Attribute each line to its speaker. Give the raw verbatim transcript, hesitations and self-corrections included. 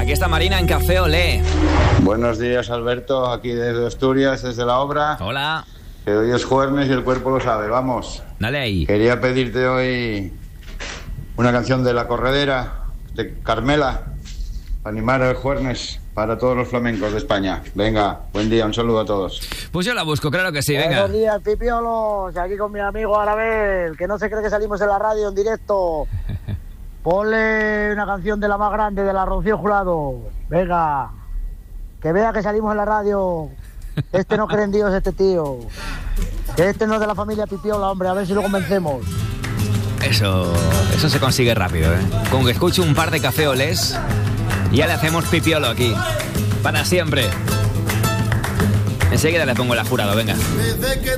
Speaker 1: Aquí está Marina en Café Olé.
Speaker 2: Buenos días, Alberto, aquí desde Asturias, desde la obra.
Speaker 1: Hola.
Speaker 2: Que hoy es jueves y el cuerpo lo sabe, vamos.
Speaker 1: Dale ahí.
Speaker 2: Quería pedirte hoy una canción de La Corredera, de Carmela, para animar el jueves para todos los flamencos de España. Venga, buen día, un saludo a todos.
Speaker 1: Pues yo la busco, claro que sí, venga.
Speaker 3: Buenos días, Pipiolos, aquí con mi amigo Arabel, que no se cree que salimos en la radio en directo. Ponle una canción de la más grande, de la Rocío Jurado. Venga, que vea que salimos en la radio. Este no cree en Dios, este tío. Que este no es de la familia Pipiola, hombre, a ver si lo convencemos.
Speaker 1: Eso, eso se consigue rápido, ¿eh? Con que escuche un par de Café Olés, ya le hacemos pipiolo aquí. Para siempre. Enseguida le pongo la Jurado, venga.
Speaker 4: Desde que